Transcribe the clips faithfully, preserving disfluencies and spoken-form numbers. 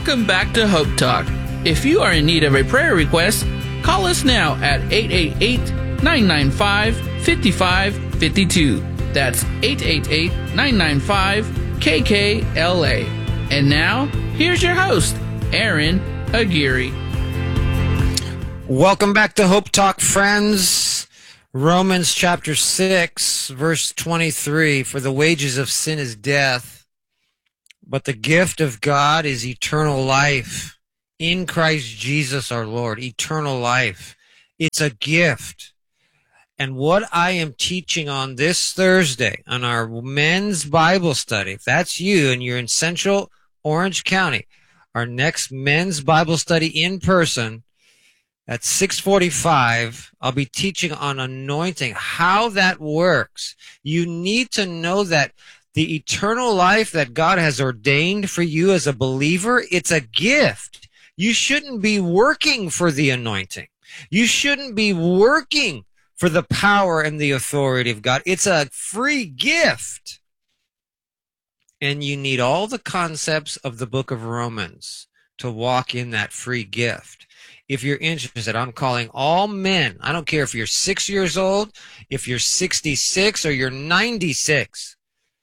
Welcome back to Hope Talk. If you are in need of a prayer request, call us now at eight eight eight, nine nine five, five five five two. That's eight eight eight, nine nine five, K K L A. And now, here's your host, Aaron Aguirre. Welcome back to Hope Talk, friends. Romans chapter six, verse twenty-three. For the wages of sin is death, but the gift of God is eternal life in Christ Jesus our Lord. Eternal life. It's a gift. And what I am teaching on this Thursday on our men's Bible study, if that's you and you're in Central Orange County, our next men's Bible study in person at six forty-five, I'll be teaching on anointing, how that works. You need to know that the eternal life that God has ordained for you as a believer, it's a gift. You shouldn't be working for the anointing. You shouldn't be working for the power and the authority of God. It's a free gift. And you need all the concepts of the book of Romans to walk in that free gift. If you're interested, I'm calling all men. I don't care if you're six years old, if you're sixty-six, or you're ninety-six.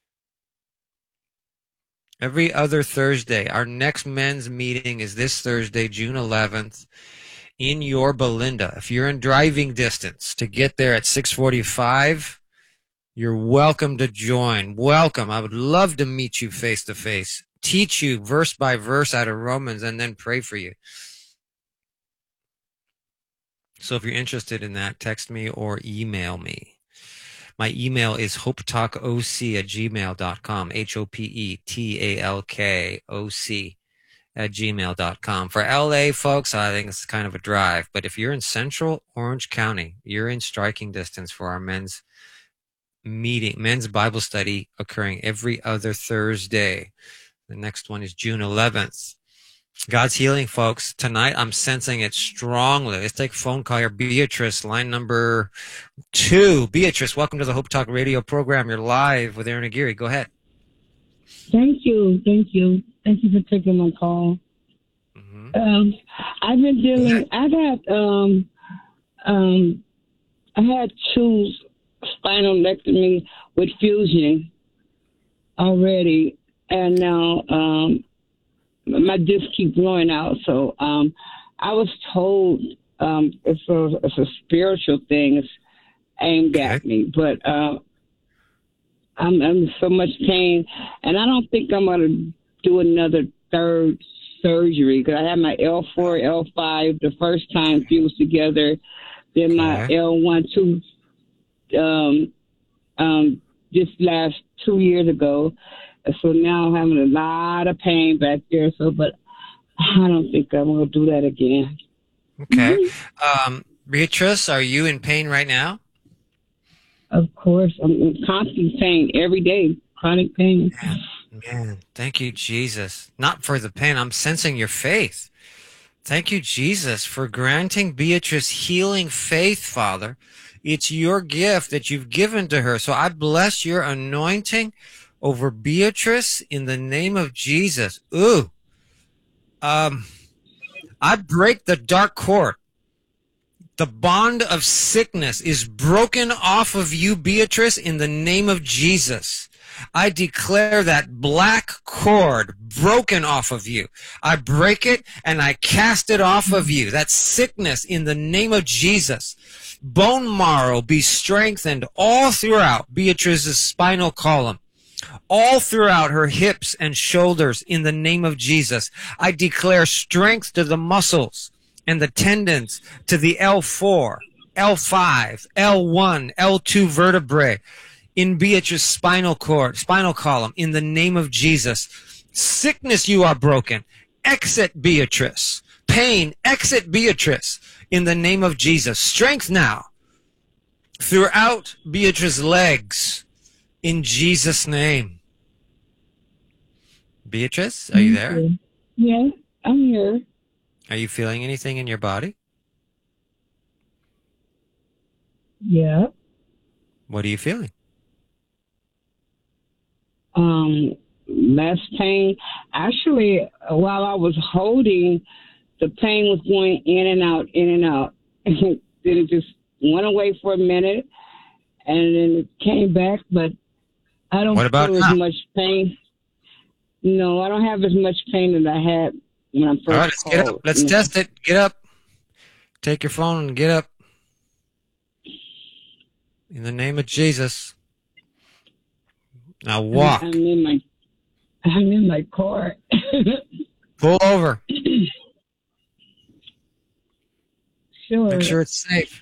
Every other Thursday. Our next men's meeting is this Thursday, June eleventh, in Yorba Linda. If you're in driving distance to get there at six forty-five, you're welcome to join. Welcome. I would love to meet you face to face, teach you verse by verse out of Romans, and then pray for you. So if you're interested in that, text me or email me. My email is hopetalkoc at gmail dot com, H O P E T A L K O C at gmail dot com. For L A folks, I think it's kind of a drive. But if you're in Central Orange County, you're in striking distance for our men's meeting, men's Bible study occurring every other Thursday. The next one is June eleventh. God's healing, folks. Tonight, I'm sensing it strongly. Let's take a phone call here. Beatrice, line number two. Beatrice, welcome to the Hope Talk radio program. You're live with Aaron Aguirre. Go ahead. Thank you. Thank you. Thank you for taking my call. Mm-hmm. Um, I've been dealing, I've had, um, um, I had two spinal-lectomy with fusion already, and now, um, my disc keep blowing out. So um, I was told um, it's, a, it's a spiritual thing. It's aimed okay. at me. But uh, I'm, I'm in so much pain. And I don't think I'm going to do another third surgery. Because I had my L four, L five the first time fused together. Then okay. my L one, two um, um, just last two years ago. So now I'm having a lot of pain back there. So, but I don't think I'm going to do that again. Okay. Mm-hmm. Um, Beatrice, are you in pain right now? Of course. I'm in constant pain every day. Chronic pain. Man, man, thank you, Jesus. Not for the pain. I'm sensing your faith. Thank you, Jesus, for granting Beatrice healing faith, Father. It's your gift that you've given to her. So I bless your anointing over Beatrice in the name of Jesus. Ooh. Um, I break the dark cord. The bond of sickness is broken off of you, Beatrice, in the name of Jesus. I declare that black cord broken off of you. I break it and I cast it off of you. That sickness in the name of Jesus. Bone marrow be strengthened all throughout Beatrice's spinal column. All throughout her hips and shoulders in the name of Jesus. I declare strength to the muscles and the tendons, to the L four, L five, L one, L two vertebrae in Beatrice's spinal cord, spinal column in the name of Jesus. Sickness, you are broken. Exit, Beatrice. Pain, exit, Beatrice in the name of Jesus. Strength now throughout Beatrice's legs in Jesus' name. Beatrice, are you there? Yeah, I'm here. Are you feeling anything in your body? Yeah. What are you feeling? Um, less pain. Actually, while I was holding, the pain was going in and out, in and out. Then it just went away for a minute, and then it came back. But I don't What about feel now? as much pain. No, I don't have as much pain as I had when I first All right, let's called. get up. Let's No. test it. Get up. Take your phone and get up. In the name of Jesus. Now walk. I'm in my, I'm in my car. Pull over. Sure. Make sure it's safe.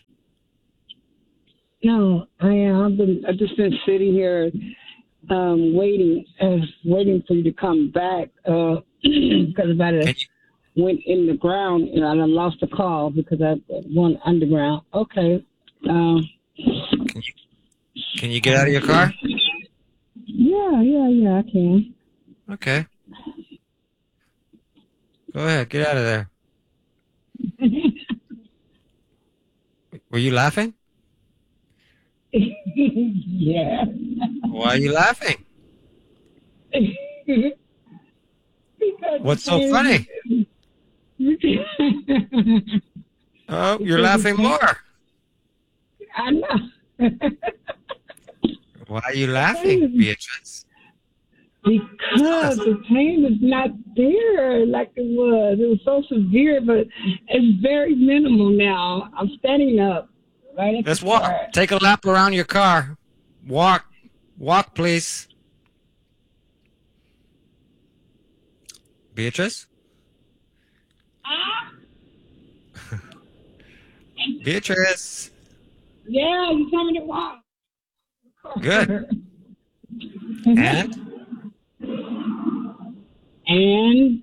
No, I am. I've been. I've just been sitting here, um, waiting, uh, waiting for you to come back. Uh, because about Can it you, went in the ground and I lost the call because I went underground. Okay. Um. can you can you get out of your car? Yeah, yeah, yeah. I can. Okay. Go ahead. Get out of there. Were you laughing? Yeah. Why are you laughing? What's so funny? Oh, you're laughing more. I know. Why are you laughing, Beatrice? Because the pain is not there like it was. It was so severe, but it's very minimal now. I'm standing up. Right at Let's the walk. car. Take a lap around your car. Walk. Walk, please. Beatrice? Beatrice. Yeah, you told me to walk. Good. And? And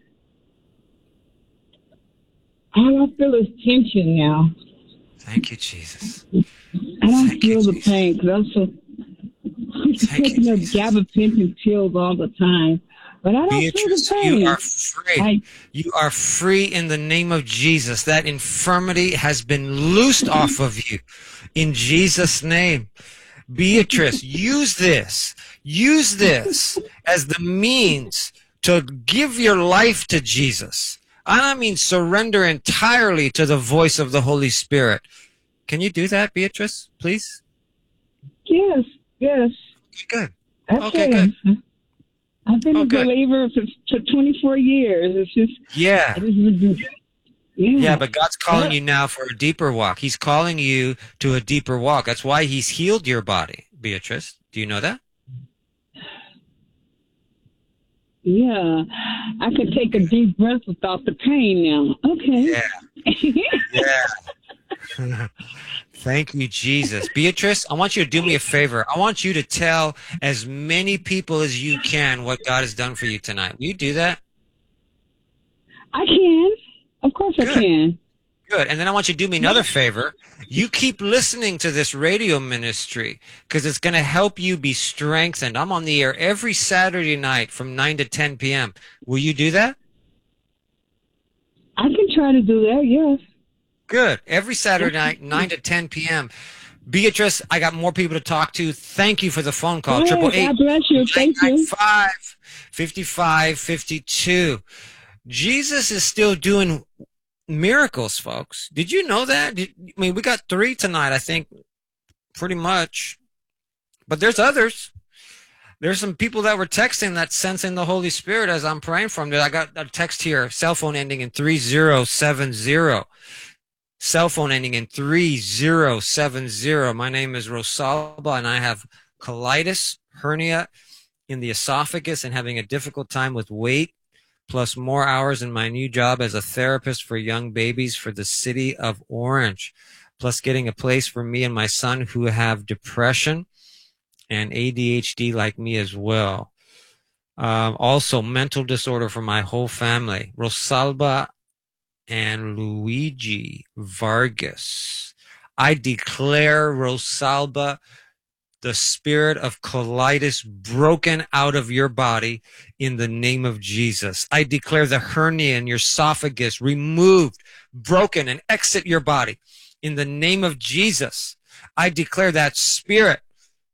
all I feel is tension now. Thank you, Jesus. I don't Thank you, feel the Jesus. pain because I'm so I'm Thank you, taking up Jesus. gabapentin pills all the time, but I don't Beatrice, feel the pain. you are free. I, You are free in the name of Jesus. That infirmity has been loosed off of you in Jesus' name. Beatrice, use this. Use this as the means to give your life to Jesus. I mean surrender entirely to the voice of the Holy Spirit. Can you do that, Beatrice, please? yes, yes. Good. That's Okay, it. good. I've been Oh, a good. believer for, for twenty-four years. It's just, Yeah. it is, yeah. Yeah, but God's calling you now for a deeper walk. He's calling you to a deeper walk. That's why he's healed your body, Beatrice. Do you know that? Yeah, I can take a deep breath without the pain now. Okay. Yeah. Yeah. Thank you, Jesus. Beatrice, I want you to do me a favor. I want you to tell as many people as you can what God has done for you tonight. Will you do that? I can. Of course I Good. can. Good. And then I want you to do me another favor. You keep listening to this radio ministry because it's going to help you be strengthened. I'm on the air every Saturday night from nine to ten p.m. Will you do that? I can try to do that, yes. Good. Every Saturday night, nine to ten p.m. Beatrice, I got more people to talk to. Thank you for the phone call. All Triple right, eight God bless you. Thank you. five fifty-five fifty-two. Jesus is still doing miracles, folks. Did you know that? Did, I mean, we got three tonight, I think, pretty much. But there's others. There's some people that were texting that sensing the Holy Spirit as I'm praying for them. I got a text here, cell phone ending in three zero seven zero. Cell phone ending in three zero seven zero. My name is Rosalba, and I have colitis, hernia in the esophagus, and having a difficult time with weight, plus more hours in my new job as a therapist for young babies for the city of Orange, plus getting a place for me and my son who have depression and A D H D like me as well. Um, also, mental disorder for my whole family. Rosalba and Luigi Vargas. I declare, Rosalba, the spirit of colitis broken out of your body in the name of Jesus. I declare the hernia in your esophagus removed, broken, and exit your body in the name of Jesus. I declare that spirit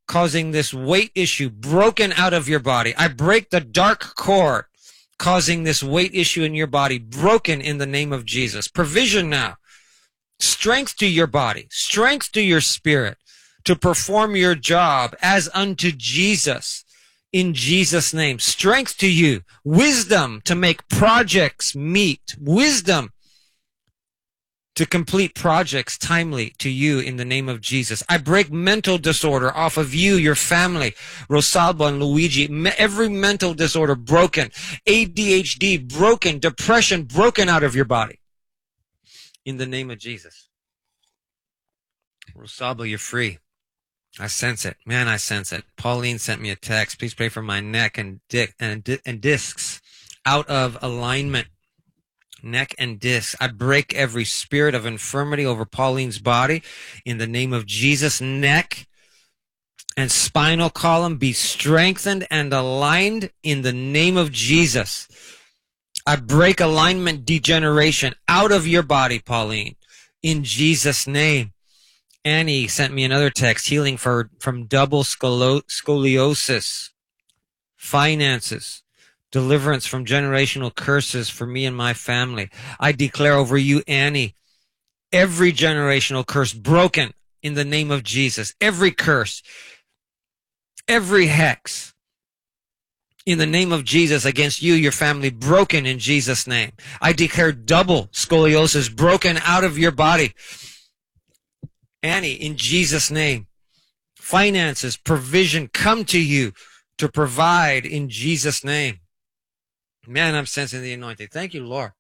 causing this weight issue broken out of your body. I break the dark cord causing this weight issue in your body broken in the name of Jesus. Provision now. Strength to your body. Strength to your spirit to perform your job as unto Jesus. In Jesus' name. Strength to you. Wisdom to make projects meet. Wisdom to complete projects timely to you in the name of Jesus. I break mental disorder off of you, your family, Rosalba and Luigi. Me- every mental disorder broken. A D H D broken. Depression broken out of your body. In the name of Jesus. Rosalba, you're free. I sense it. Man, I sense it. Pauline sent me a text. Please pray for my neck and, di- and, di- and discs out of alignment. Neck and discs. I break every spirit of infirmity over Pauline's body in the name of Jesus. Neck and spinal column be strengthened and aligned in the name of Jesus. I break alignment degeneration out of your body, Pauline, in Jesus' name. Annie sent me another text, healing for from double scolo- scoliosis, finances, deliverance from generational curses for me and my family. I declare over you, Annie, every generational curse broken in the name of Jesus. Every curse, every hex in the name of Jesus against you, your family, broken in Jesus' name. I declare double scoliosis broken out of your body. Annie, in Jesus' name. Finances, provision come to you to provide in Jesus' name. Man, I'm sensing the anointing. Thank you, Lord.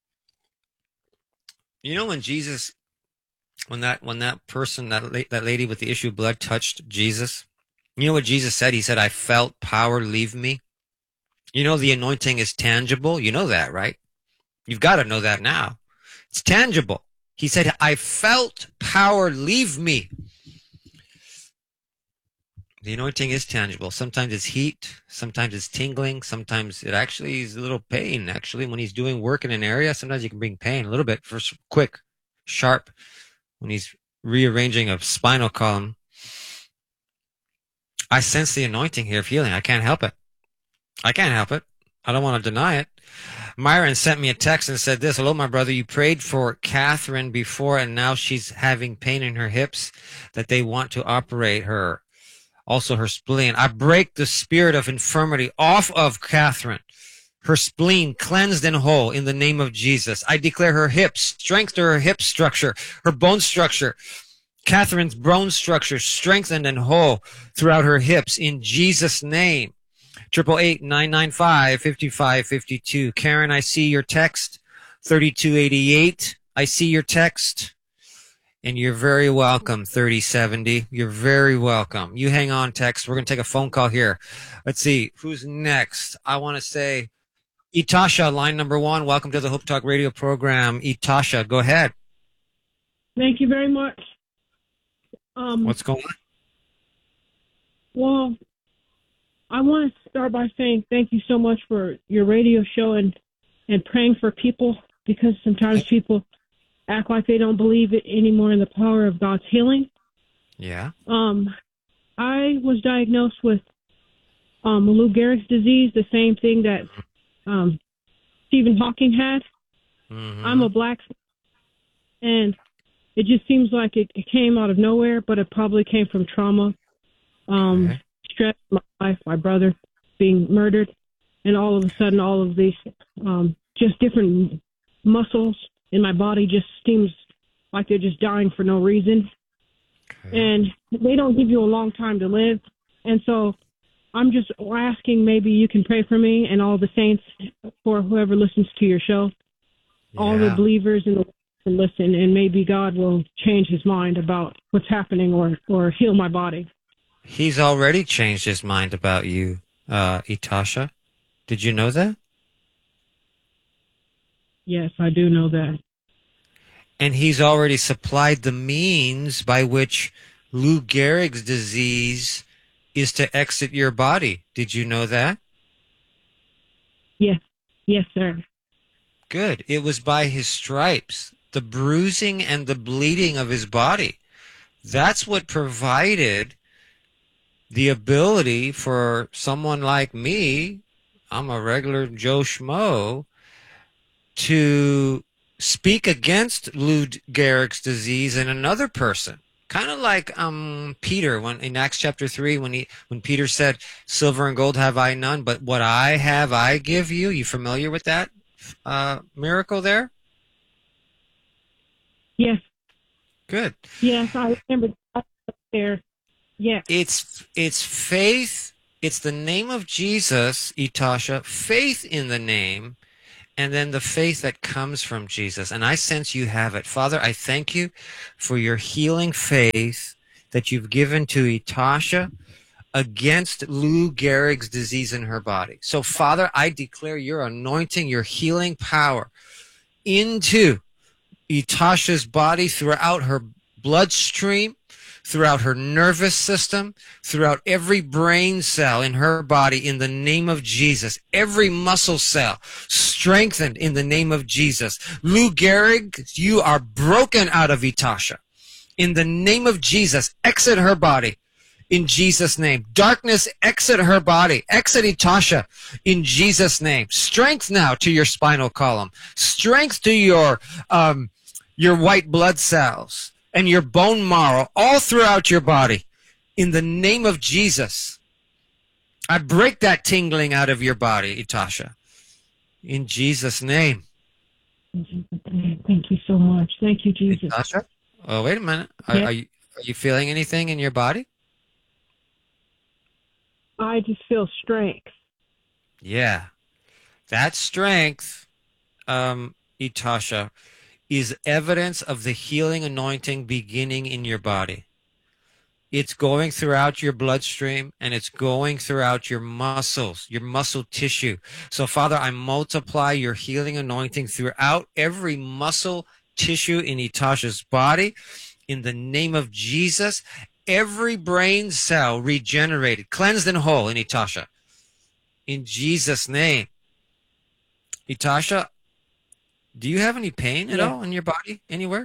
You know when Jesus, when that when that person, that la- that lady with the issue of blood touched Jesus, you know what Jesus said? He said, I felt power leave me. You know the anointing is tangible. You know that, right? You've got to know that now. It's tangible. He said, I felt power leave me. The anointing is tangible. Sometimes it's heat. Sometimes it's tingling. Sometimes it actually is a little pain. Actually, when he's doing work in an area, sometimes you can bring pain a little bit for quick, sharp. When he's rearranging a spinal column. I sense the anointing here of healing. I can't help it. I can't help it. I don't want to deny it. Myron sent me a text and said this, hello, my brother, you prayed for Catherine before and now she's having pain in her hips that they want to operate her. Also her spleen. I break the spirit of infirmity off of Catherine. Her spleen cleansed and whole in the name of Jesus. I declare her hips, strength to her hip structure, her bone structure. Catherine's bone structure strengthened and whole throughout her hips in Jesus' name. Triple eight nine nine five fifty five fifty two. Karen, I see your text. Thirty two eighty eight. I see your text, and you're very welcome. Thirty seventy. You're very welcome. You hang on, text. We're gonna take a phone call here. Let's see who's next. I want to say, Itasha, line number one. Welcome to the Hope Talk Radio program. Itasha, go ahead. Thank you very much. Um, What's going on? Well, I want to start by saying thank you so much for your radio show and, and praying for people, because sometimes people act like they don't believe it anymore in the power of God's healing. Yeah. Um, I was diagnosed with um, Lou Gehrig's disease, the same thing that um, Stephen Hawking had. Mm-hmm. I'm a black, and it just seems like it, it came out of nowhere, but it probably came from trauma. Um, Okay. Stress, my life, my brother being murdered, and all of a sudden, all of these um, just different muscles in my body just seems like they're just dying for no reason. Okay. And they don't give you a long time to live. And so I'm just asking, maybe you can pray for me and all the saints, for whoever listens to your show, all the Yeah. believers in the and listen, and maybe God will change his mind about what's happening, or, or heal my body. He's already changed his mind about you, uh, Itasha. Did you know that? Yes, I do know that. And he's already supplied the means by which Lou Gehrig's disease is to exit your body. Did you know that? Yes. Yes, sir. Good. It was by his stripes, the bruising and the bleeding of his body. That's what provided the ability for someone like me, I'm a regular Joe Schmo, to speak against Lou Gehrig's disease in another person. Kind of like um, Peter when in Acts chapter three, when he when Peter said, "Silver and gold have I none, but what I have I give you." You familiar with that uh, miracle there? Yes. Good. Yes, I remember that there. Yes. It's it's faith. It's the name of Jesus, Itasha. Faith in the name. And then the faith that comes from Jesus. And I sense you have it. Father, I thank you for your healing faith that you've given to Itasha against Lou Gehrig's disease in her body. So, Father, I declare your anointing, your healing power into Itasha's body, throughout her bloodstream, throughout her nervous system, throughout every brain cell in her body, in the name of Jesus. Every muscle cell strengthened in the name of Jesus. Lou Gehrig, you are broken out of Itasha. In the name of Jesus, exit her body. In Jesus' name. Darkness, exit her body. Exit Itasha in Jesus' name. Strength now to your spinal column. Strength to your um, your white blood cells and your bone marrow all throughout your body. In the name of Jesus, I break that tingling out of your body, Itasha. In Jesus' name. In Jesus' name. Thank you so much. Thank you, Jesus. Itasha? Oh, wait a minute. Are, Yeah. are you are you feeling anything in your body? I just feel strength. Yeah. That strength, um, Itasha, is evidence of the healing anointing beginning in your body. It's going throughout your bloodstream and it's going throughout your muscles, your muscle tissue. So, Father, I multiply your healing anointing throughout every muscle tissue in Itasha's body. In the name of Jesus, every brain cell regenerated, cleansed and whole in Itasha. In Jesus' name. Itasha, do you have any pain at Yeah. all in your body, anywhere?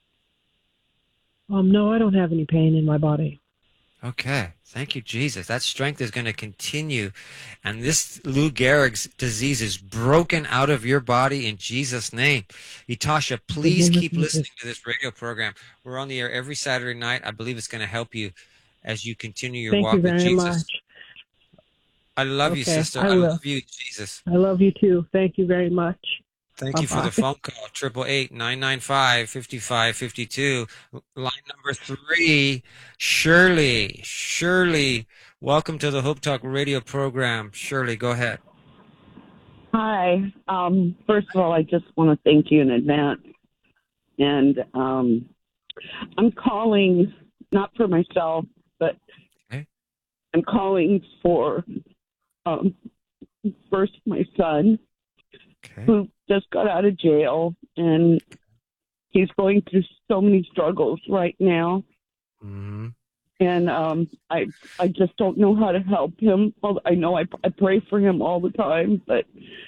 Um, no, I don't have any pain in my body. Okay. Thank you, Jesus. That strength is going to continue. And this Lou Gehrig's disease is broken out of your body in Jesus' name. Itasha, please name of keep Jesus. listening to this radio program. We're on the air every Saturday night. I believe it's going to help you as you continue your Thank walk you with very Jesus. much. I love you, Okay, sister. I I, will. love you, Jesus. I love you too. Thank you very much. Thank you for Bye-bye. the phone call. Triple eight nine nine five fifty five fifty two. Line number three, Shirley. Shirley, welcome to the Hope Talk radio program. Shirley, go ahead. Hi. Um, first of all, I just want to thank you in advance. And um, I'm calling not for myself, but Okay. I'm calling for um, first my son, Okay. who just got out of jail, and he's going through so many struggles right now. Mm-hmm. And um, I I just don't know how to help him. Well, I know I, I pray for him all the time, but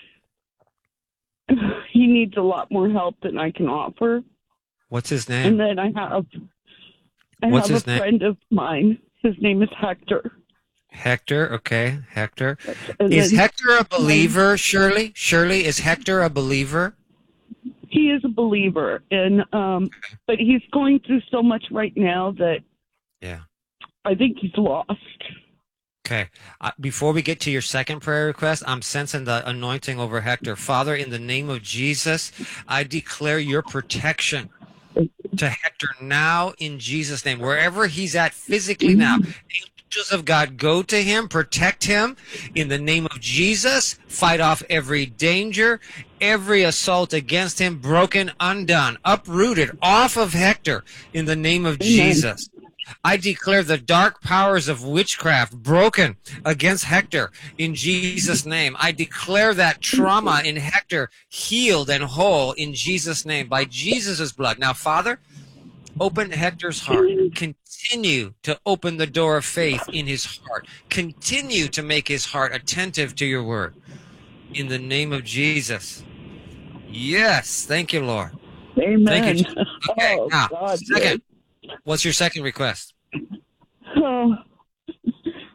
he needs a lot more help than I can offer. What's his And name? then I have I What's have his a name? friend of mine. His name is Hector. Hector. Okay, Hector. And Is then Hector a believer, Shirley? Shirley, is Hector a believer? he is a believer, and um, but he's going through so much right now that Yeah. I think he's lost. Okay. Uh, before we get to your second prayer request, I'm sensing the anointing over Hector. Father, in the name of Jesus, I declare your protection to Hector now in Jesus' name. Wherever he's at physically now, angels of God, go to him, protect him in the name of Jesus. Fight off every danger, every assault against him, broken, undone, uprooted off of Hector in the name of Jesus. I declare the dark powers of witchcraft broken against Hector in Jesus' name. I declare that trauma in Hector healed and whole in Jesus' name by Jesus' blood. Now, Father, open Hector's heart. Continue to open the door of faith in his heart. Continue to make his heart attentive to your word. In the name of Jesus. Yes. Thank you, Lord. Amen. Thank you. Okay, Oh, now, God, second. What's your second request? yes. Oh,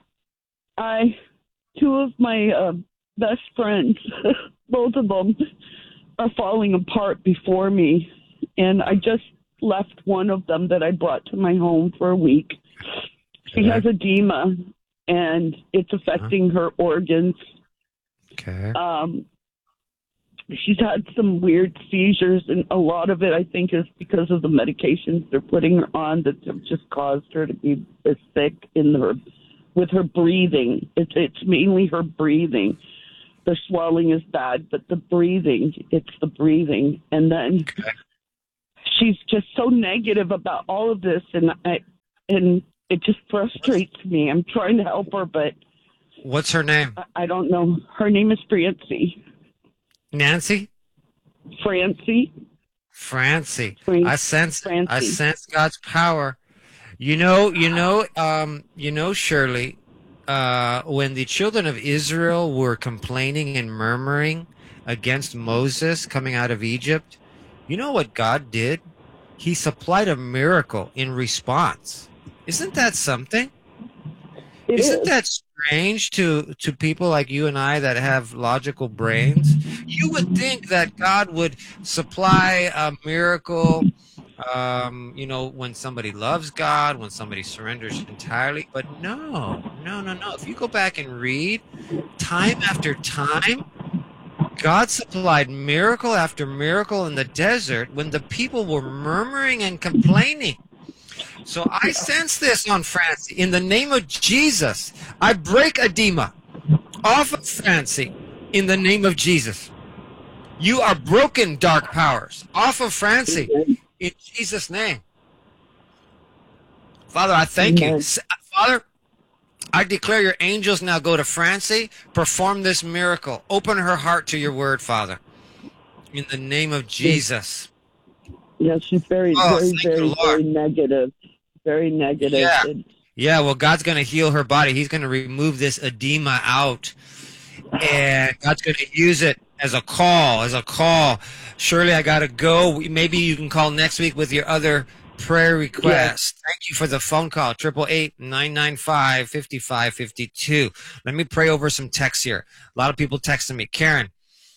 I, two of my uh, best friends, both of them are falling apart before me. And I just left one of them that I brought to my home for a week. She has edema, and it's affecting her organs. Okay. Um, she's had some weird seizures, and a lot of it, I think, is because of the medications they're putting her on that have just caused her to be sick in her, with her breathing. It's it's mainly her breathing. The swelling is bad, but the breathing, it's the breathing. And then Okay. she's just so negative about all of this, and I, and it just frustrates me. I'm trying to help her, but What's her name? I, I don't know. Her name is Francie. Nancy? Francie. Francie. Fran- I sense I Francie. sense God's power. You know, you know, um, you know, Shirley, uh, when the children of Israel were complaining and murmuring against Moses coming out of Egypt, you know what God did? He supplied a miracle in response. Isn't that something? It Isn't is. that strange to, to people like you and I that have logical brains? You would think that God would supply a miracle, um, you know, when somebody loves God, when somebody surrenders entirely. But no, no, no, no. If you go back and read, time after time, God supplied miracle after miracle in the desert when the people were murmuring and complaining. So I sense this on Francie. In the name of Jesus, I break edema off of Francie in the name of Jesus. You are broken, dark powers, off of Francie in Jesus' name. Father, I thank you. Amen. S- Father, I declare your angels now go to Francie, perform this miracle. Open her heart to your word, Father. In the name of Jesus. Yeah, she's very, Oh, very, thank you, very, Lord. very negative. Very negative. Yeah. And Yeah, well, God's going to heal her body. He's going to remove this edema out. And God's going to use it as a call, as a call. Shirley, I got to go. Maybe you can call next week with your other prayer requests. Thank you for the phone call, eight eight eight, nine nine five, five five five two. Let me pray over some texts here. A lot of people texting me. Karen,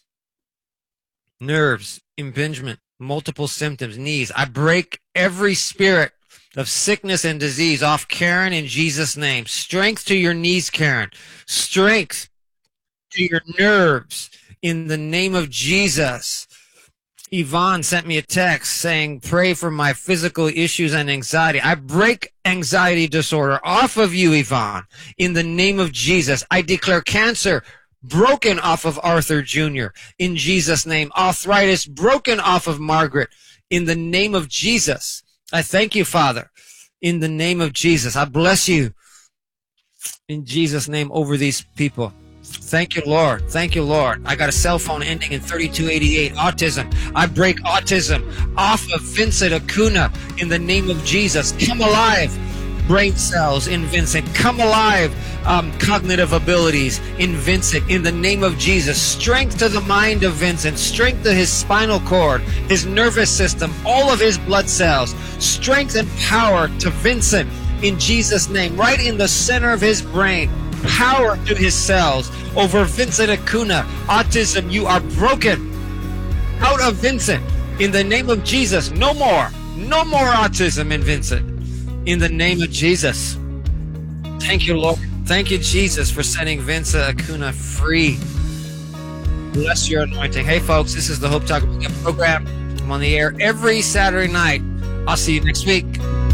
nerves, impingement, multiple symptoms, knees. I break every spirit of sickness and disease off Karen in Jesus' name. Strength to your knees, Karen. Strength to your nerves in the name of Jesus. Yvonne sent me a text saying, pray for my physical issues and anxiety. I break anxiety disorder off of you, Yvonne, in the name of Jesus. I declare cancer broken off of Arthur Junior in Jesus' name. Arthritis broken off of Margaret in the name of Jesus. I thank you, Father, in the name of Jesus. I bless you in Jesus' name over these people. Thank you, Lord. Thank you, Lord. I got a cell phone ending in thirty-two eighty-eight. Autism. I break autism off of Vincent Acuna in the name of Jesus. Come alive, brain cells in Vincent. Come alive, um, cognitive abilities in Vincent in the name of Jesus. Strength to the mind of Vincent. Strength to his spinal cord, his nervous system, all of his blood cells. Strength and power to Vincent in Jesus' name. Right in the center of his brain. Power to his cells over Vincent Acuna. Autism, you are broken out of Vincent in the name of Jesus. No more. No more autism in Vincent in the name of Jesus. Thank you, Lord. Thank you, Jesus, for setting Vincent Acuna free. Bless your anointing. Hey, folks, this is the Hope Talk program. I'm on the air every Saturday night. I'll see you next week.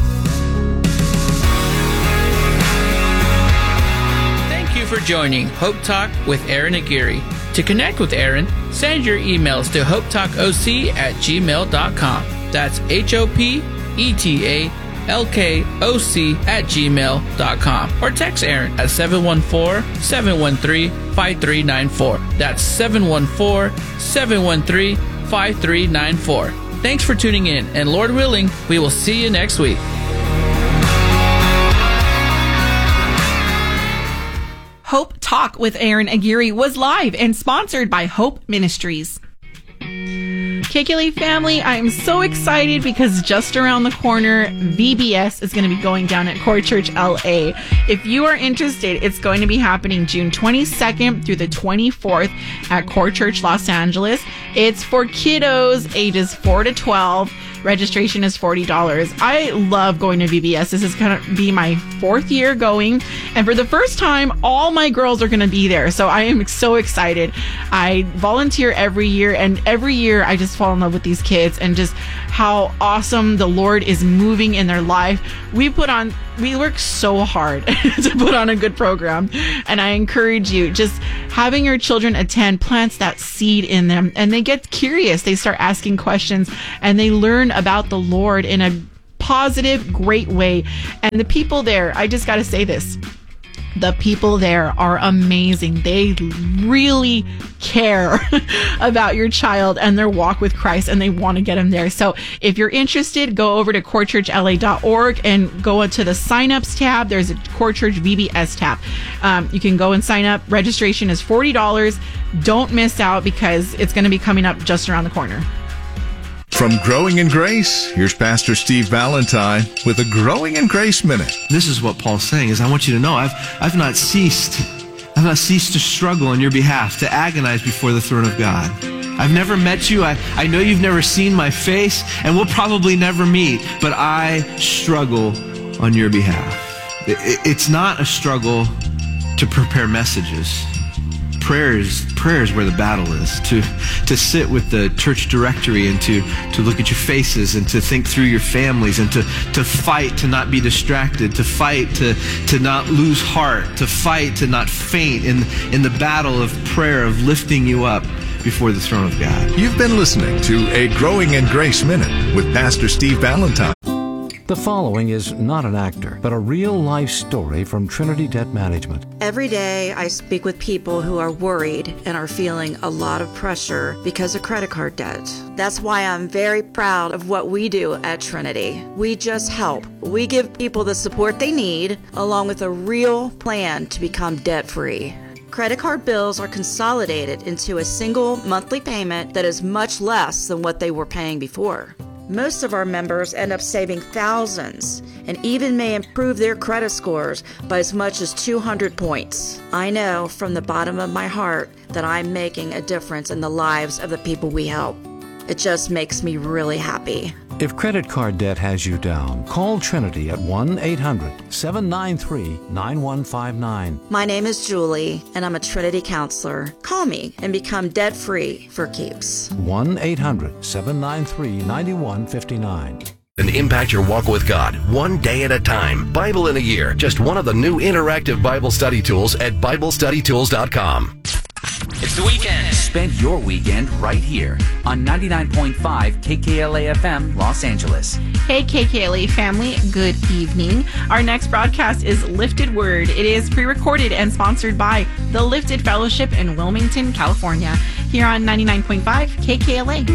Thank you for joining Hope Talk with Aaron Aguirre. To connect with Aaron, send your emails to hopetalkoc at gmail dot com. That's H O P E T A L K O C at gmail dot com. Or text Aaron at seven one four, seven one three, five three nine four. That's seven one four, seven one three, five three nine four. Thanks for tuning in, and Lord willing, we will see you next week. Hope Talk with Aaron Aguirre was live and sponsored by Hope Ministries. K K L A family, I am so excited because just around the corner, V B S is going to be going down at Core Church L A. If you are interested, it's going to be happening June twenty-second through the twenty-fourth at Core Church Los Angeles. It's for kiddos ages four to twelve. Registration is forty dollars. I love going to V B S. This is going to be my fourth year going. And for the first time, all my girls are going to be there. So I am so excited. I volunteer every year, and every year I just fall in love with these kids and just how awesome the Lord is moving in their life. We put on, we work so hard to put on a good program. And I encourage you, just having your children attend plants that seed in them, and they get curious. They start asking questions and they learn about the Lord in a positive, great way. And the people there, I just got to say this. The people there are amazing. They really care about your child and their walk with Christ, and they want to get them there. So if you're interested, go over to core church L A dot org and go into the signups tab. There's a Core Church V B S tab. Um, you can go and sign up. Registration is forty dollars. Don't miss out because it's going to be coming up just around the corner. From Growing in Grace, here's Pastor Steve Valentine with a Growing in Grace Minute. This is what Paul's saying, is I want you to know I've I've not ceased I've not ceased to struggle on your behalf, to agonize before the throne of God. I've never met you. I, I know you've never seen my face, and we'll probably never meet, but I struggle on your behalf. It, it, it's not a struggle to prepare messages. Prayer is, prayer is where the battle is. To to sit with the church directory and to, to look at your faces and to think through your families and to, to fight to not be distracted, to fight to, to not lose heart, to fight to not faint in, in the battle of prayer, of lifting you up before the throne of God. You've been listening to a Growing in Grace Minute with Pastor Steve Valentine. The following is not an actor, but a real-life story from Trinity Debt Management. Every day I speak with people who are worried and are feeling a lot of pressure because of credit card debt. That's why I'm very proud of what we do at Trinity. We just help. We give people the support they need, along with a real plan to become debt-free. Credit card bills are consolidated into a single monthly payment that is much less than what they were paying before. Most of our members end up saving thousands and even may improve their credit scores by as much as two hundred points. I know from the bottom of my heart that I'm making a difference in the lives of the people we help. It just makes me really happy. If credit card debt has you down, call Trinity at one eight hundred seven nine three nine one five nine. My name is Julie, and I'm a Trinity counselor. Call me and become debt-free for keeps. one eight hundred seven nine three nine one five nine. And impact your walk with God one day at a time. Bible in a Year, just one of the new interactive Bible study tools at bible study tools dot com. It's the weekend. Spend your weekend right here on ninety-nine point five K K L A F M Los Angeles. Hey K K L A family, good evening. Our next broadcast is Lifted Word. It is pre-recorded and sponsored by the Lifted Fellowship in Wilmington, California, here on ninety-nine point five K K L A.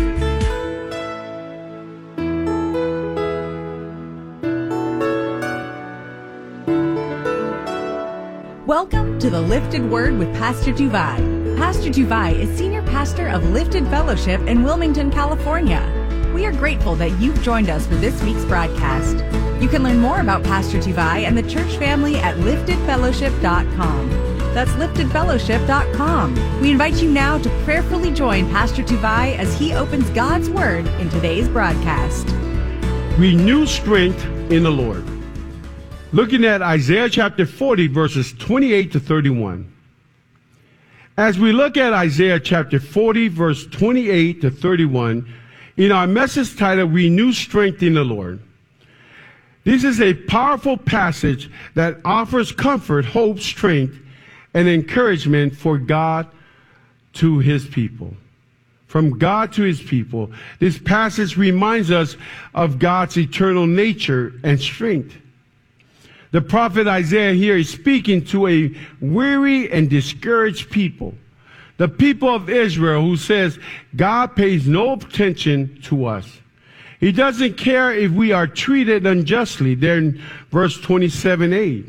Welcome to the Lifted Word with Pastor Tuvai. Pastor Tuvai is Senior Pastor of Lifted Fellowship in Wilmington, California. We are grateful that you've joined us for this week's broadcast. You can learn more about Pastor Tuvai and the church family at lifted fellowship dot com. That's lifted fellowship dot com. We invite you now to prayerfully join Pastor Tuvai as he opens God's Word in today's broadcast. Renew strength in the Lord. Looking at Isaiah chapter forty, verses twenty-eight to thirty-one. As we look at Isaiah chapter forty, verse twenty-eight to thirty-one, in our message titled, Renew Strength in the Lord. This is a powerful passage that offers comfort, hope, strength, and encouragement for God to his people. From God to his people. This passage reminds us of God's eternal nature and strength. The prophet Isaiah here is speaking to a weary and discouraged people. The people of Israel who says God pays no attention to us. He doesn't care if we are treated unjustly. There in verse twenty-seven a.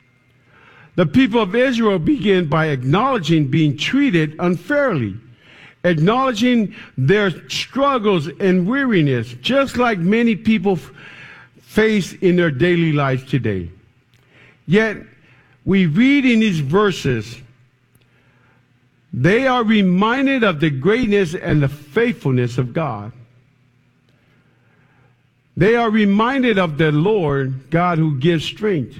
The people of Israel begin by acknowledging being treated unfairly. acknowledging their struggles and weariness, just like many people f- face in their daily lives today. Yet, we read in these verses, they are reminded of the greatness and the faithfulness of God. They are reminded of the Lord God who gives strength.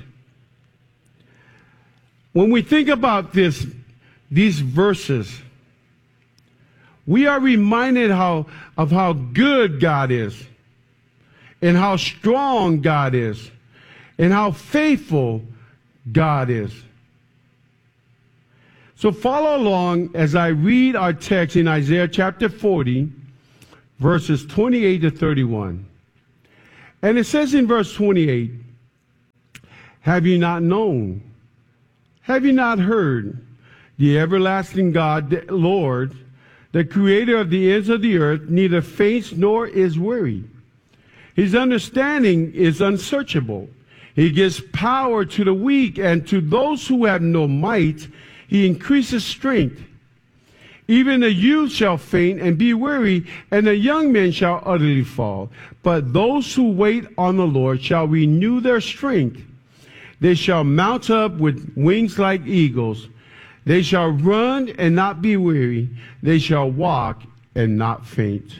When we think about this, these verses, we are reminded how, of how good God is, and how strong God is, and how faithful God is. So follow along as I read our text in Isaiah chapter forty, verses twenty-eight to thirty-one. And it says in verse twenty-eight, have you not known? Have you not heard? The everlasting God, the Lord, the creator of the ends of the earth, neither faints nor is weary. His understanding is unsearchable. He gives power to the weak, and to those who have no might, he increases strength. Even the youth shall faint and be weary, and the young men shall utterly fall. But those who wait on the Lord shall renew their strength. They shall mount up with wings like eagles. They shall run and not be weary. They shall walk and not faint.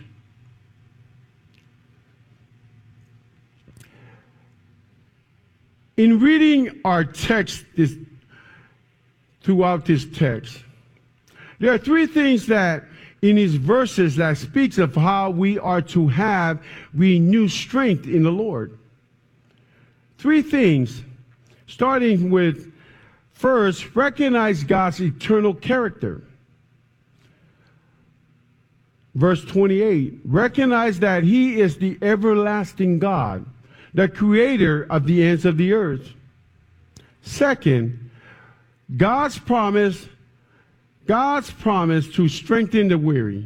In reading our text this, throughout this text, there are three things that in these verses that speaks of how we are to have renewed strength in the Lord. Three things, starting with, first, recognize God's eternal character. Verse twenty-eight, recognize that he is the everlasting God, the creator of the ends of the earth. Second, God's promise, God's promise to strengthen the weary.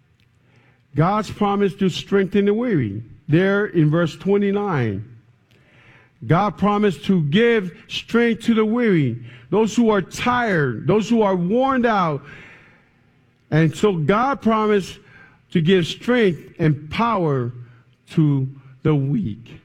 God's promise to strengthen the weary. There in verse twenty-nine, God promised to give strength to the weary, those who are tired, those who are worn out. And so God promised to give strength and power to the weak.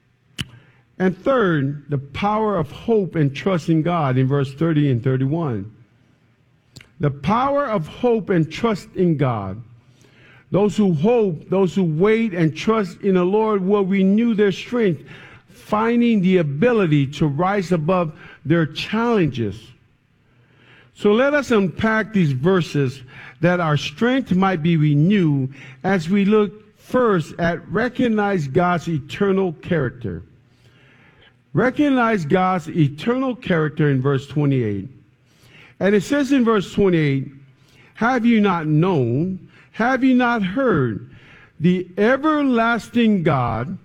And third, the power of hope and trust in God in verse thirty and thirty-one. The power of hope and trust in God. Those who hope, those who wait and trust in the Lord will renew their strength, finding the ability to rise above their challenges. So let us unpack these verses that our strength might be renewed as we look first at recognize God's eternal character. Recognize God's eternal character in verse twenty-eight. And it says in verse twenty-eight, have you not known, have you not heard, the everlasting God,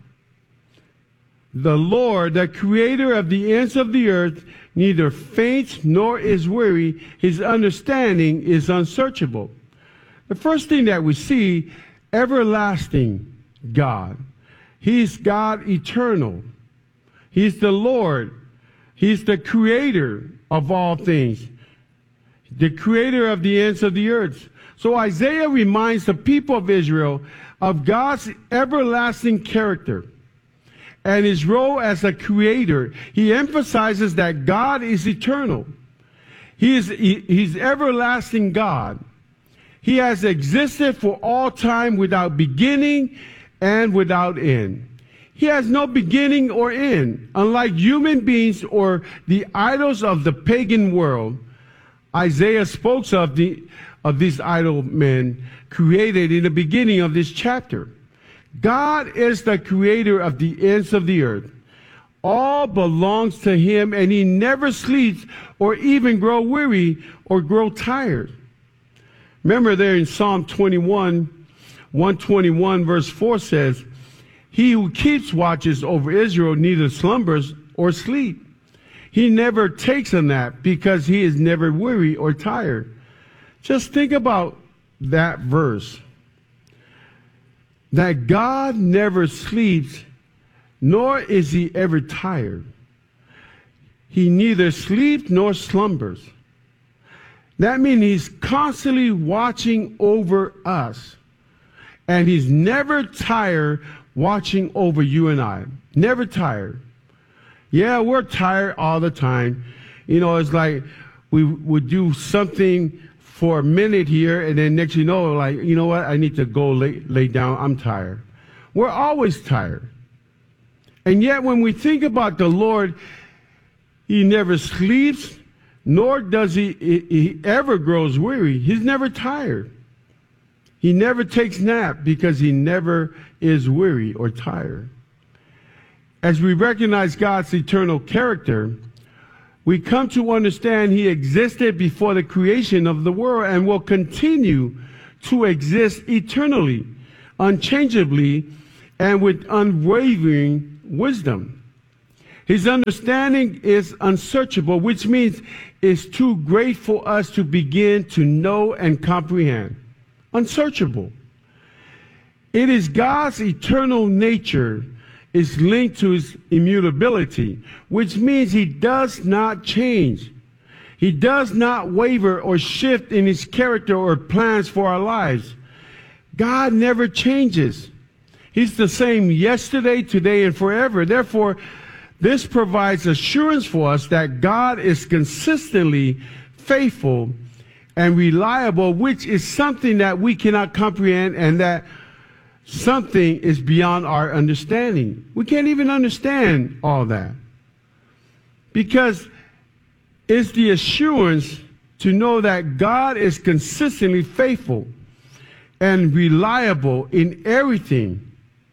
the Lord, the creator of the ends of the earth, neither faints nor is weary. His understanding is unsearchable. The first thing that we see, everlasting God. He's God eternal. He's the Lord. He's the creator of all things, the creator of the ends of the earth. So Isaiah reminds the people of Israel of God's everlasting character and his role as a creator. He emphasizes that God is eternal. He is he, he's everlasting God. He has existed for all time without beginning and without end. He has no beginning or end. Unlike human beings or the idols of the pagan world, Isaiah spoke of the of these idol men created in the beginning of this chapter. God is the creator of the ends of the earth. All belongs to him, and he never sleeps or even grow weary or grow tired. Remember there in Psalm twenty-one, one twenty-one verse four says, he who keeps watches over Israel neither slumbers or sleep. He never takes a nap because he is never weary or tired. Just think about that verse. That God never sleeps, nor is he ever tired. He neither sleeps nor slumbers. That means he's constantly watching over us. And he's never tired watching over you and I. Never tired. Yeah, we're tired all the time. You know, it's like we would do something for a minute here, and then next you know, like, you know what, I need to go lay, lay down. I'm tired. We're always tired. And yet when we think about the Lord, he never sleeps, nor does he, he, he ever grows weary. He's never tired. He never takes nap because he never is weary or tired. As we recognize God's eternal character, we come to understand he existed before the creation of the world and will continue to exist eternally, unchangeably, and with unwavering wisdom. His understanding is unsearchable, which means it's too great for us to begin to know and comprehend. Unsearchable. It is God's eternal nature is linked to his immutability, which means he does not change. He does not waver or shift in his character or plans for our lives. God never changes. He's the same yesterday, today, and forever. Therefore, this provides assurance for us that God is consistently faithful and reliable, which is something that we cannot comprehend, and that something is beyond our understanding. We can't even understand all that, because it's the assurance to know that God is consistently faithful and reliable in everything.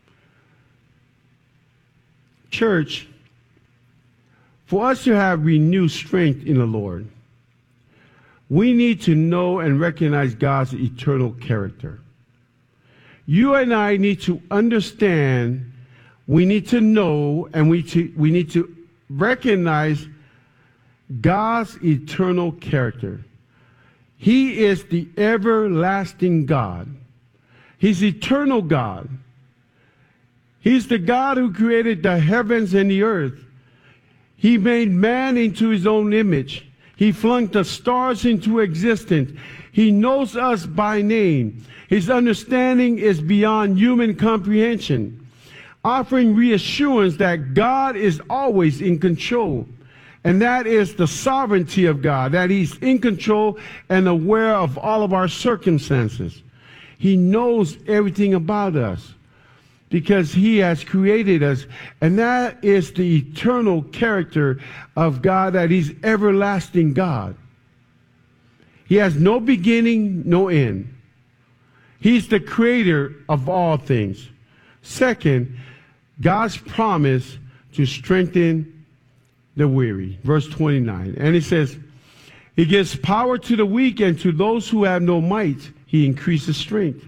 Church, for us to have renewed strength in the Lord, we need to know and recognize God's eternal character. You and I need to understand, we need to know, and we, to, we need to recognize God's eternal character. He is the everlasting God. He's eternal God. He's the God who created the heavens and the earth. He made man into his own image. He flung the stars into existence. He knows us by name. His understanding is beyond human comprehension, offering reassurance that God is always in control. And that is the sovereignty of God, that he's in control and aware of all of our circumstances. He knows everything about us because he has created us. And that is the eternal character of God, that he's everlasting God. He has no beginning, no end. He's the creator of all things. Second, God's promise to strengthen the weary. Verse twenty-nine. And it says, he gives power to the weak, and to those who have no might, he increases strength.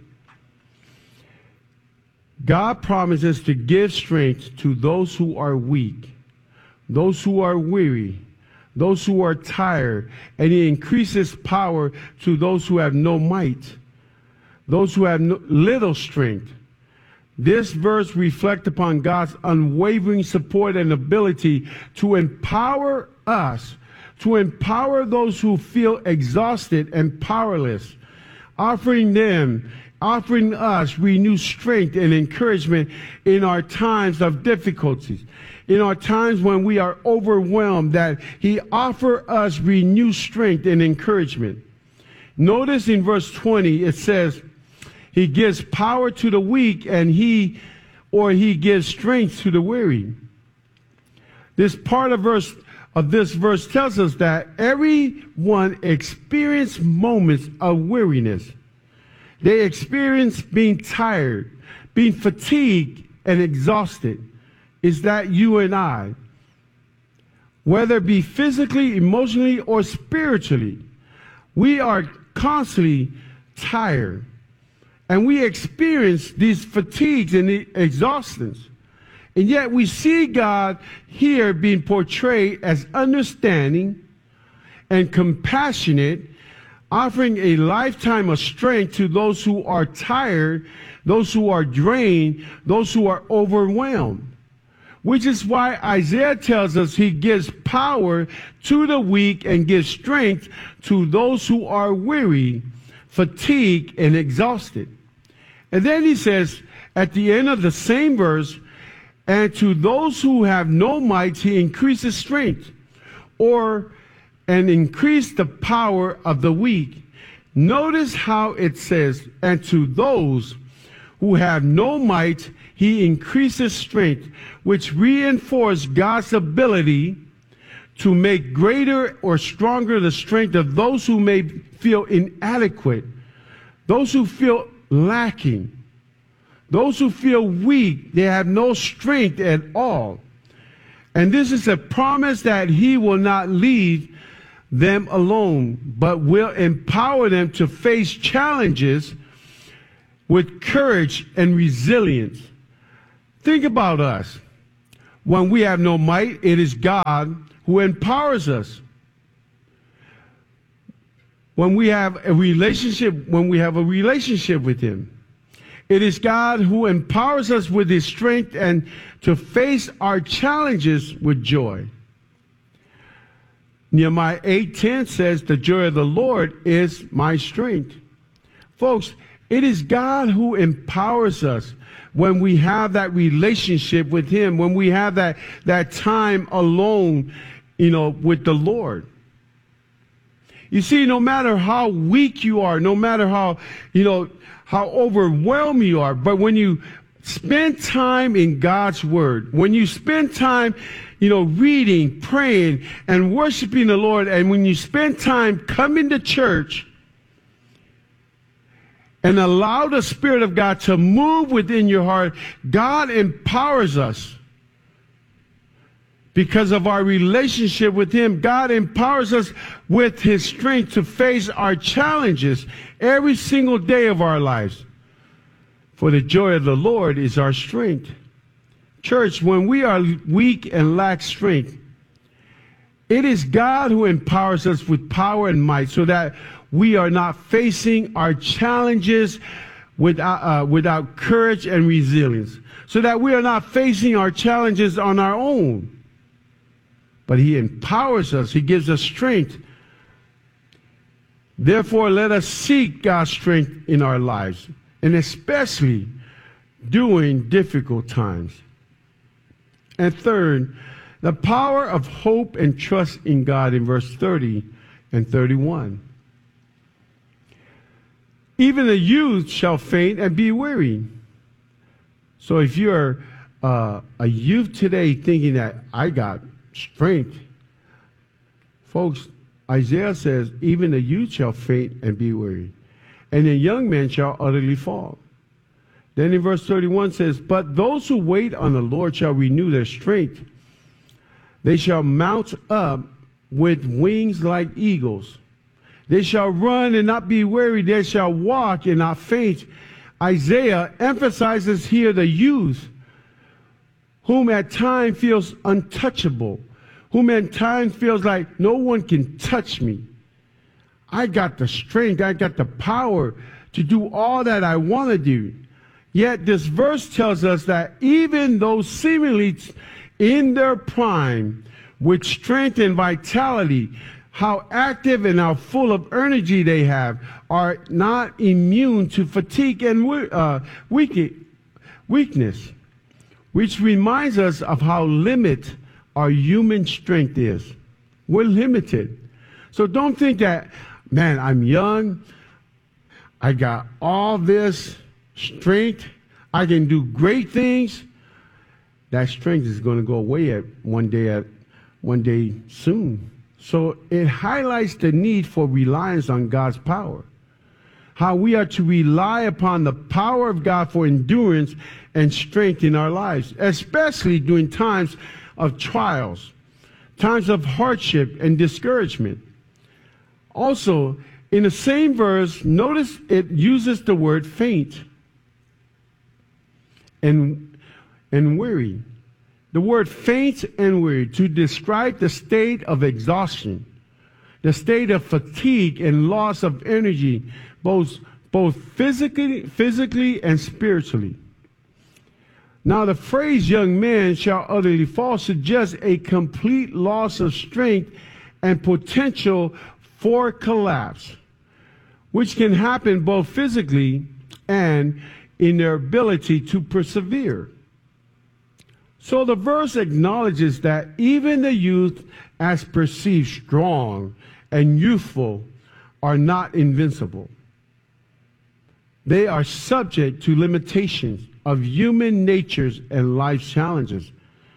God promises to give strength to those who are weak, those who are weary, those who are tired, and he increases power to those who have no might, those who have no, little strength. This verse reflects upon God's unwavering support and ability to empower us, to empower those who feel exhausted and powerless, offering them, offering us renewed strength and encouragement in our times of difficulties, in our times when we are overwhelmed, that he offers us renewed strength and encouragement. Notice in verse twenty, it says, he gives power to the weak, and he, or he gives strength to the weary. This part of verse of this verse tells us that everyone experiences moments of weariness. They experience being tired, being fatigued and exhausted. Is that you and I? Whether it be physically, emotionally, or spiritually, we are constantly tired. And we experience these fatigues and the exhaustions. And yet we see God here being portrayed as understanding and compassionate, offering a lifetime of strength to those who are tired, those who are drained, those who are overwhelmed. which is why Isaiah tells us he gives power to the weak and gives strength to those who are weary, fatigued, and exhausted. And then he says at the end of the same verse, and to those who have no might, he increases strength, or and increase the power of the weak. Notice how it says, and to those who have no might, he increases strength, which reinforces God's ability to make greater or stronger the strength of those who may feel inadequate, those who feel lacking, those who feel weak, they have no strength at all. And this is a promise that he will not leave them alone, but will empower them to face challenges with courage and resilience. Think about us. When we have no might, it is God who empowers us. When we have a relationship, when we have a relationship with him, it is God who empowers us with his strength and to face our challenges with joy. Nehemiah eight ten says, the joy of the Lord is my strength. Folks, it is God who empowers us when we have that relationship with him, when we have that, that time alone, you know, with the Lord. You see, no matter how weak you are, no matter how, you know, how overwhelmed you are, but when you spend time in God's word, when you spend time, you know, reading, praying, and worshiping the Lord, and when you spend time coming to church and allow the Spirit of God to move within your heart, God empowers us. Because of our relationship with him, God empowers us with his strength to face our challenges every single day of our lives. For the joy of the Lord is our strength. Church, when we are weak and lack strength, it is God who empowers us with power and might so that we are not facing our challenges without, uh, without courage and resilience. So that we are not facing our challenges on our own. But he empowers us. He gives us strength. Therefore, let us seek God's strength in our lives, and especially during difficult times. And third, the power of hope and trust in God in verse thirty and thirty-one. Even the youth shall faint and be weary. So if you're uh, a youth today thinking that I got strength, folks, Isaiah says, even the youth shall faint and be weary, and the young men shall utterly fall. Then in verse thirty-one says, but those who wait on the Lord shall renew their strength. They shall mount up with wings like eagles. They shall run and not be weary. They shall walk and not faint. Isaiah emphasizes here the youth, whom at times feels untouchable, whom at times feels like no one can touch me. I got the strength, I got the power to do all that I want to do. Yet this verse tells us that even those seemingly in their prime, with strength and vitality, how active and how full of energy they have, are not immune to fatigue and uh, weakness. Which reminds us of how limited our human strength is. We're limited. So don't think that, man, I'm young, I got all this strength, I can do great things. That strength is going to go away at one day at one day soon. So it highlights the need for reliance on God's power. How we are to rely upon the power of God for endurance and strength in our lives, especially during times of trials, times of hardship and discouragement. Also, in the same verse, notice it uses the word faint and, and weary. The word faint and weary to describe the state of exhaustion, the state of fatigue and loss of energy, both, both physically, physically and spiritually. Now, the phrase young men shall utterly fall suggests a complete loss of strength and potential for collapse, which can happen both physically and in their ability to persevere. So the verse acknowledges that even the youth, as perceived strong and youthful, are not invincible. They are subject to limitations of human natures and life's challenges.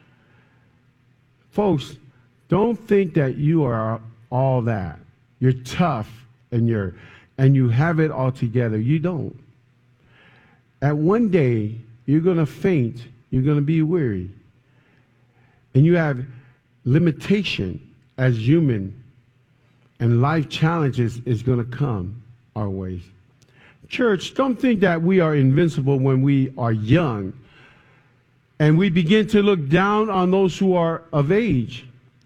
Folks, don't think that you are all that. You're tough and you're and you have it all together. You don't. At one day, you're going to faint. You're going to be weary. And you have limitation as human, and life challenges is going to come our ways. Church, don't think that we are invincible when we are young and we begin to look down on those who are of age.